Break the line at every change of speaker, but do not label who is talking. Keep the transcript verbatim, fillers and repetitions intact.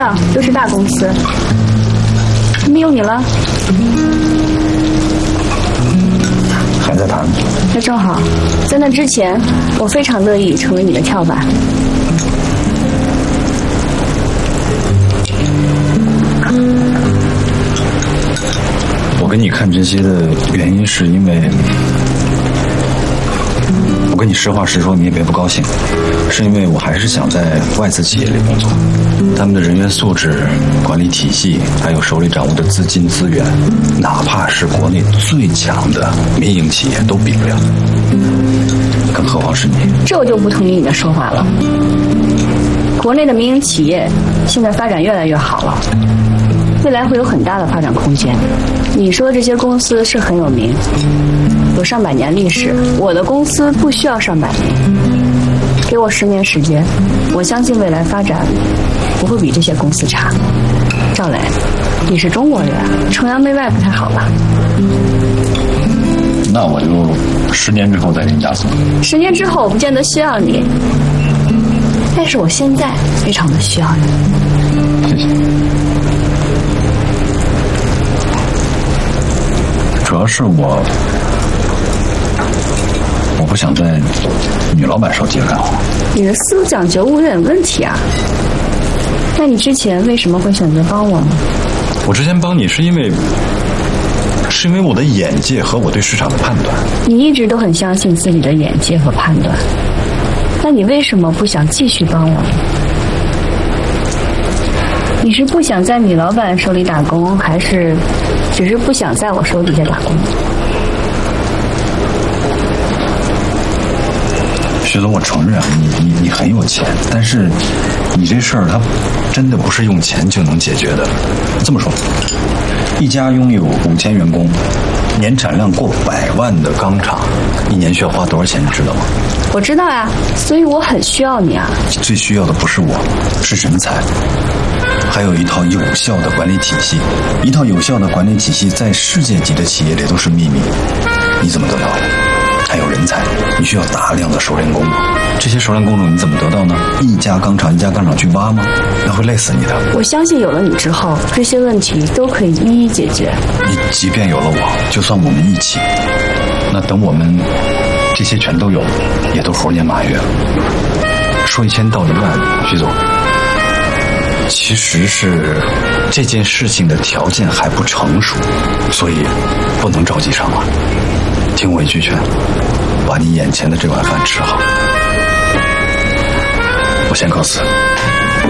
啊，都是大公司，他们用你了？
还在谈。
那正好，在那之前，我非常乐意成为你的跳板。
我跟你看这些的原因是因为，我跟你实话实说，你也别不高兴，是因为我还是想在外资企业里工作，他们的人员素质、管理体系，还有手里掌握的资金资源，哪怕是国内最强的民营企业都比不了，更何况是你。
这我就不同意你的说法了。国内的民营企业现在发展越来越好了，未来会有很大的发展空间。你说的这些公司是很有名，有上百年历史，我的公司不需要上百年，给我十年时间，我相信未来发展不会比这些公司差。赵磊，你是中国人，崇洋媚外不太好吧？
那我就十年之后再给你加薪。
十年之后我不见得需要你，但是我现在非常的需要你。
谢谢。主要是我，我不想在女老板手底下干活。
你的思想觉悟有点问题啊。那你之前为什么会选择帮我呢？
我之前帮你是因为，是因为我的眼界和我对市场的判断。
你一直都很相信自己的眼界和判断，那你为什么不想继续帮我呢？你是不想在米老板手里打工，还是只是不想在我手底下打工？
徐总，我承认你你你很有钱，但是你这事儿它真的不是用钱就能解决的。这么说，一家拥有五千员工、年产量过百万的钢厂，一年需要花多少钱，你知道吗？
我知道呀，所以我很需要你啊。
最需要的不是我，是人才。还有一套有效的管理体系，一套有效的管理体系在世界级的企业里都是秘密。你怎么得到的？还有人才，你需要大量的熟练工种。这些熟练工种你怎么得到呢？一家钢厂一家钢厂去挖吗？那会累死你的。
我相信有了你之后，这些问题都可以一一解决。
你即便有了我，就算我们一起，那等我们这些全都有，也都猴年马月了。说一千道一万，徐总。其实是这件事情的条件还不成熟，所以不能着急上马。听我一句劝，把你眼前的这碗饭吃好。我先告辞。